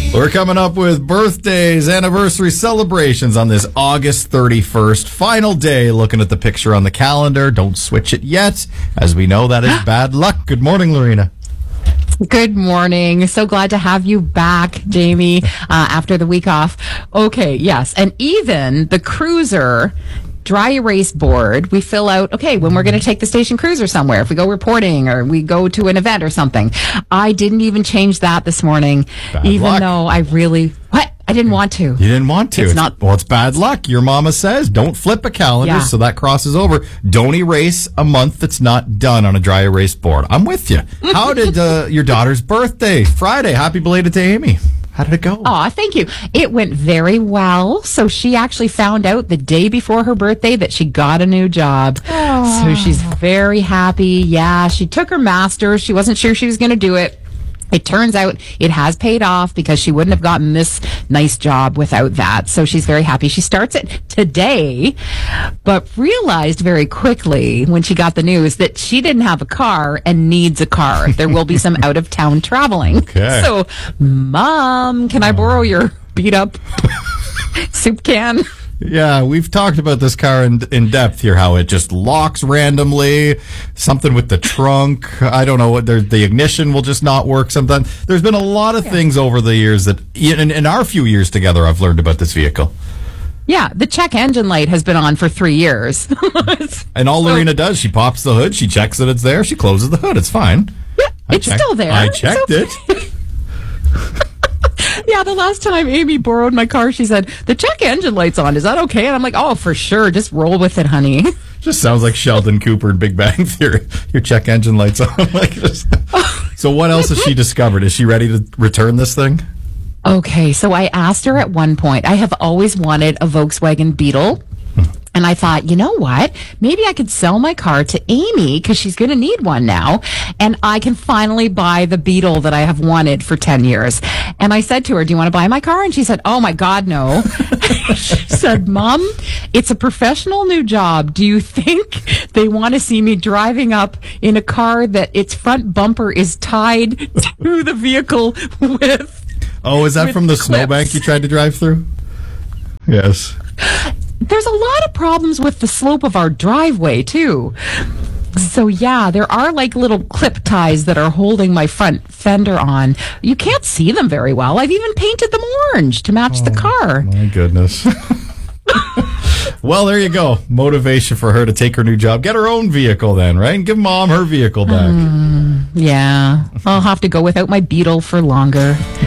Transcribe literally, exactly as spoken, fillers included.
We're coming up with birthdays, anniversary celebrations on this August thirty-first, final day. Looking at the picture on the calendar. Don't switch it yet, as we know that is bad luck. Good morning, Lorena. Good morning. So glad to have you back, Jamie, uh, after the week off. Okay, yes. And even the cruiser dry erase board, we fill out, okay, when we're going to take the station cruiser somewhere, if we go reporting or we go to an event or something. I didn't even change that this morning, Bad even luck. though I really, what? I didn't want to. You didn't want to. It's It's not- Well, it's bad luck. Your mama says don't flip a calendar, Yeah. so that crosses over. Don't erase a month that's not done on a dry erase board. I'm with you. How did uh, your daughter's birthday? Friday. Happy belated to Amy. How did it go? Aw, thank you. It went very well. So she actually found out the day before her birthday that she got a new job. So she's very happy. Yeah, she took her master's. She wasn't sure she was going to do it. It turns out it has paid off because she wouldn't have gotten this nice job without that. So she's very happy. She starts it today, but realized very quickly when she got the news that she didn't have a car and needs a car. There will be some out of town traveling. Okay. So, Mom, can I borrow your beat up soup can? Yeah, we've talked about this car in, in depth here, how it just locks randomly, something with the trunk. I don't know what the ignition will just not work sometimes. There's been a lot of things over the years that, in, in our few years together, I've learned about this vehicle. Yeah, the check engine light has been on for three years. And all Lorena does, she pops the hood, she checks that it's there, she closes the hood. It's fine. Yeah, I it's checked- still there. I It's checked okay. it. Yeah, the last time Amy borrowed my car, she said, the check engine light's on. Is that okay? And I'm like, oh, for sure. Just roll with it, honey. Just sounds like Sheldon Cooper in Big Bang Theory. Your check engine lights on. Like this. So what else has she discovered? Is she ready to return this thing? Okay, so I asked her at one point, I have always wanted a Volkswagen Beetle. And I thought, you know what? Maybe I could sell my car to Amy because she's going to need one now. And I can finally buy the Beetle that I have wanted for ten years. And I said to her, do you want to buy my car? And she said, oh my God, no. She said, Mom, it's a professional new job. Do you think they want to see me driving up in a car that its front bumper is tied to the vehicle with... Oh, is that With from the clips. snowbank you tried to drive through? Yes. There's a lot of problems with the slope of our driveway, too. So, yeah, there are like little clip ties that are holding my front fender on. You can't see them very well. I've even painted them orange to match the car. My goodness. Well, there you go. Motivation for her to take her new job. Get her own vehicle then, right? And give Mom her vehicle back. Um, yeah, I'll have to go without my Beetle for longer.